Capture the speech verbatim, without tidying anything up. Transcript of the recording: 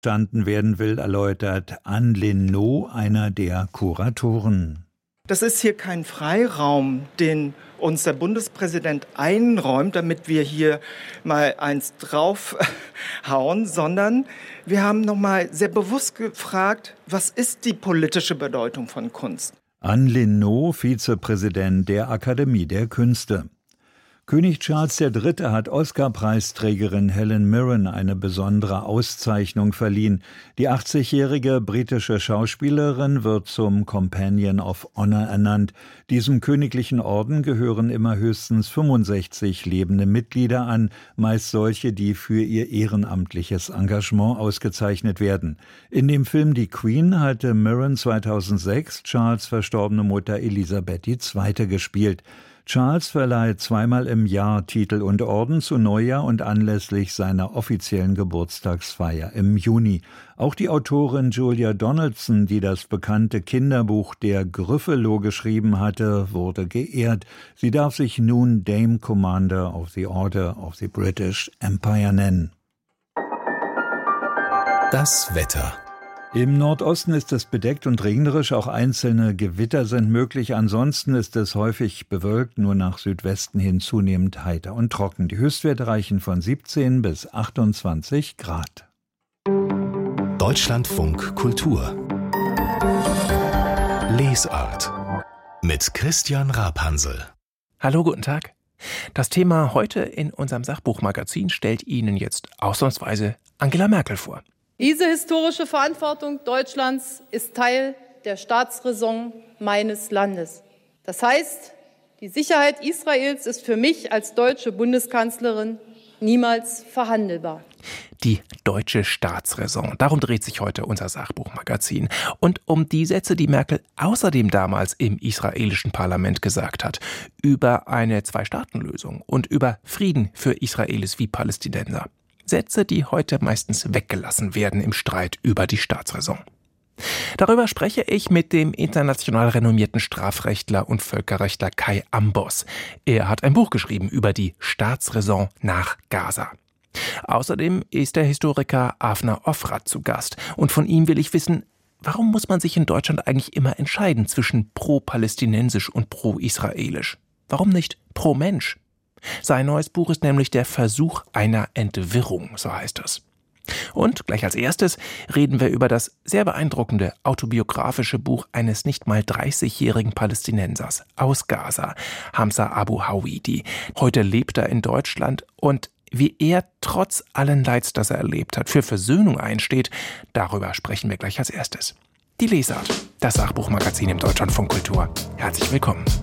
verstanden werden will, erläutert Anne Linot, einer der Kuratoren. Das ist hier kein Freiraum, den uns der Bundespräsident einräumt, damit wir hier mal eins draufhauen, sondern wir haben nochmal sehr bewusst gefragt, was ist die politische Bedeutung von Kunst? Anne Linot, Vizepräsident der Akademie der Künste. König Charles der Dritte hat Oscar-Preisträgerin Helen Mirren eine besondere Auszeichnung verliehen. Die achtzigjährige britische Schauspielerin wird zum Companion of Honor ernannt. Diesem königlichen Orden gehören immer höchstens fünfundsechzig lebende Mitglieder an, meist solche, die für ihr ehrenamtliches Engagement ausgezeichnet werden. In dem Film Die Queen hatte Mirren zweitausendsechs Charles' verstorbene Mutter Elisabeth die Zweite gespielt. Charles verleiht zweimal im Jahr Titel und Orden zu Neujahr und anlässlich seiner offiziellen Geburtstagsfeier im Juni. Auch die Autorin Julia Donaldson, die das bekannte Kinderbuch Der Gryffalo geschrieben hatte, wurde geehrt. Sie darf sich nun Dame Commander of the Order of the British Empire nennen. Das Wetter. Im Nordosten ist es bedeckt und regnerisch, auch einzelne Gewitter sind möglich. Ansonsten ist es häufig bewölkt, nur nach Südwesten hin zunehmend heiter und trocken. Die Höchstwerte reichen von siebzehn bis achtundzwanzig Grad. Deutschlandfunk Kultur. Lesart mit Christian Rapansel. Hallo, guten Tag. Das Thema heute in unserem Sachbuchmagazin stellt Ihnen jetzt ausnahmsweise Angela Merkel vor. Diese historische Verantwortung Deutschlands ist Teil der Staatsräson meines Landes. Das heißt, die Sicherheit Israels ist für mich als deutsche Bundeskanzlerin niemals verhandelbar. Die deutsche Staatsräson. Darum dreht sich heute unser Sachbuchmagazin. Und um die Sätze, die Merkel außerdem damals im israelischen Parlament gesagt hat, über eine Zwei-Staaten-Lösung und über Frieden für Israelis wie Palästinenser. Sätze, die heute meistens weggelassen werden im Streit über die Staatsräson. Darüber spreche ich mit dem international renommierten Strafrechtler und Völkerrechtler Kai Ambos. Er hat ein Buch geschrieben über die Staatsräson nach Gaza. Außerdem ist der Historiker Avner Ofrat zu Gast. Und von ihm will ich wissen, warum muss man sich in Deutschland eigentlich immer entscheiden zwischen pro-palästinensisch und pro-israelisch? Warum nicht pro-Mensch? Sein neues Buch ist nämlich der Versuch einer Entwirrung, so heißt es. Und gleich als erstes reden wir über das sehr beeindruckende autobiografische Buch eines nicht mal dreißigjährigen Palästinensers aus Gaza, Hamza Abu Hawidi. Heute lebt er in Deutschland und wie er trotz allen Leids, das er erlebt hat, für Versöhnung einsteht, darüber sprechen wir gleich als erstes. Die Lesart, das Sachbuchmagazin im Deutschlandfunk Kultur. Herzlich willkommen.